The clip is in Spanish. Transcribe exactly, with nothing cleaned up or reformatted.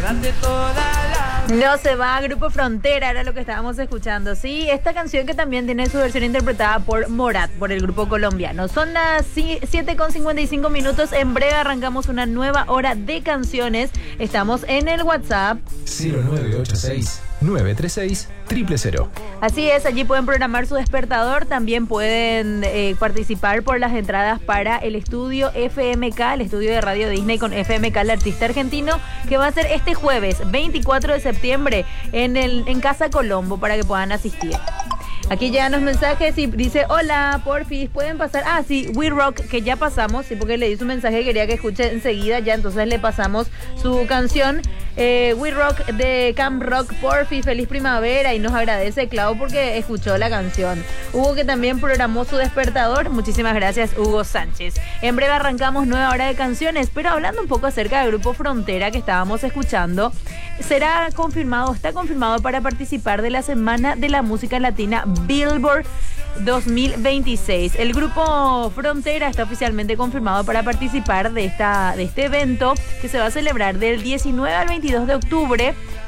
quédate toda la... No se va, Grupo Frontera, era lo que estábamos escuchando. Sí, esta canción que también tiene su versión interpretada por Morat, por el grupo colombiano. Son las siete con cincuenta y cinco minutos. En breve arrancamos una nueva hora de canciones. Estamos en el WhatsApp cero nueve ocho seis, nueve tres seis, cero cero cero. Así es, allí pueden programar su despertador. También pueden eh, participar por las entradas para el estudio F M K, el estudio de Radio Disney con F M K, el artista argentino, que va a ser este jueves veinticuatro de septiembre en, el, en Casa Colombo, para que puedan asistir. Aquí llegan los mensajes y dice: hola, porfis, pueden pasar. Ah, sí, We Rock, que ya pasamos, sí, porque le di su mensaje, quería que escuche enseguida, ya entonces le pasamos su canción. Eh, We Rock de Camp Rock, porfis, feliz primavera, y nos agradece Clau porque escuchó la canción. Hugo, que también programó su despertador, muchísimas gracias, Hugo Sánchez. En breve arrancamos nueva hora de canciones, pero hablando un poco acerca del Grupo Frontera que estábamos escuchando, será confirmado, está confirmado para participar de la Semana de la Música Latina Billboard dos mil veintiséis. El Grupo Frontera está oficialmente confirmado para participar de, esta, de este evento, que se va a celebrar del diecinueve al veintidós de octubre